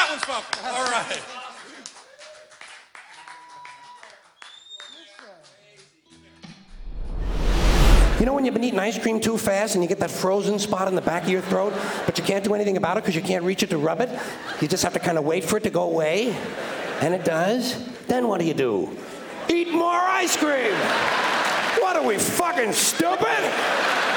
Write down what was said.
That one's fucked. All right. You know when you've been eating ice cream too fast and you get that frozen spot in the back of your throat, but you can't do anything about it because you can't reach it to rub it? You just have to kind of wait for it to go away, and it does. Then what do? Eat more ice cream! What are we, fucking stupid?